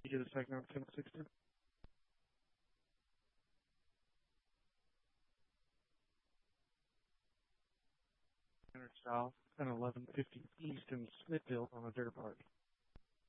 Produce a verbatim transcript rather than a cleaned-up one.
You get a second on ten sixty? South and eleven fifty east in Smithfield on a dirt bike.